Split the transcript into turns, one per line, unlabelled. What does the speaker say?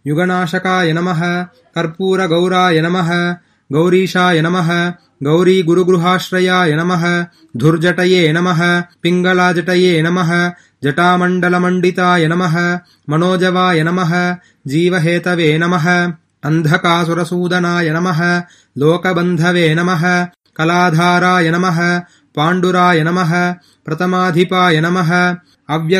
युगनाशकाय नमः कर्पूरगौराय नमः गौरीशाय नमः गौरीगुरुगृहाश्रयाय नमः धुर्जटये नमः पिङ्गलाजटये नमः जटामण्डलमण्डिताय नमः मनोजवाय नमः जीवहेतवे नमः अन्धकासुरसूदनाय नमः लोकबन्धवे नमः कलाधाराय नमः पाण्डुराय नमः प्रथमाधिपाय नमः